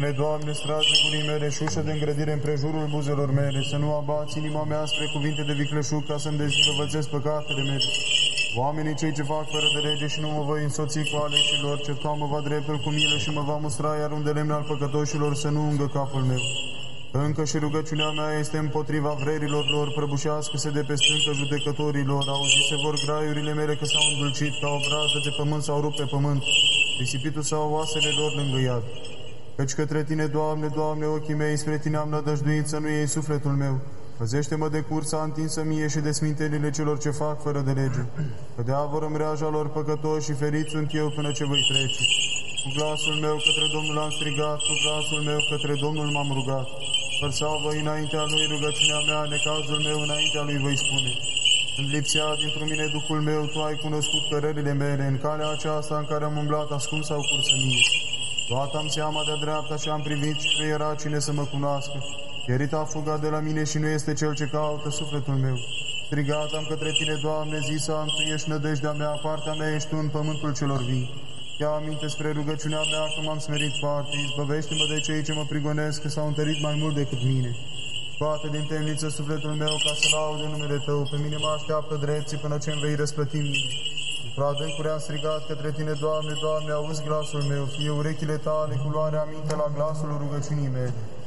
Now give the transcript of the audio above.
Doamne, strage gurii mele și ușă de îngrădire împrejurul buzelor mele, să nu abați inima mea spre cuvinte de vicleșug, ca să-mi dezvinovățesc păcatele mele. Oamenii cei ce fac fără de lege și nu mă voi însoți cu aleșilor, ce toamă va dreptul cu milă și mă va mustra, iar unde lemn al păcătoșilor să nu ungă capul meu. Încă și rugăciunea mea este împotriva vrerilor lor, prăbușească-se de pe stâncă judecătorilor, auzise vor graiurile mele că s-au îndulcit, ca o brazdă de pământ s-au rupt pe pământ, risipitul sau oasele lor lângă iad. Căci către Tine, Doamne, Doamne, ochii mei, spre Tine am nădăjduit, să nu iei sufletul meu. Păzește-mă de cursa întinsă mie și de smintelile celor ce fac fără de lege. Că de avără mreaja lor păcătoși și ferit sunt eu până ce voi trece. Cu glasul meu către Domnul am strigat, cu glasul meu către Domnul m-am rugat. Vărsavă înaintea Lui rugăciunea mea, necazul meu înaintea Lui voi spune. Când lipsea dintr-un mine Duhul meu, Tu ai cunoscut cărările mele, în calea aceasta în care am umblat ascuns sau cursă mie. Luat-am seama de-a dreapta și am privit și nu era cine să mă cunoască. Pierit a fugat de la mine și nu este cel ce caută sufletul meu. Strigat am către Tine, Doamne, zis am, Tu ești nădejdea mea, partea mea ești Tu în pământul celor vii. Ia aminte spre rugăciunea mea că m-am smerit foarte, izbăvește-mă de cei ce mă prigonesc, că s-au întărit mai mult decât mine. Scoate din temniță sufletul meu ca să laude numele Tău, pe mine mă așteaptă drepții până ce-mi vei răsplăti mine. Într-adâncuri am strigat către Tine, Doamne, Doamne, auzi glasul meu, fie urechile Tale cu luarea aminte la glasul rugăciunii mele.